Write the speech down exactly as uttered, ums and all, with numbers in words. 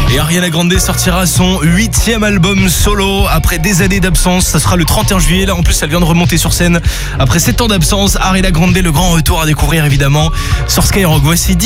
Et Ariana Grande sortira son huitième album solo après des années d'absence. Ça sera le trente et un juillet. Là, en plus, elle vient de remonter sur scène après sept ans d'absence. Ariana Grande, le grand retour à découvrir évidemment sur Skyrock. Voici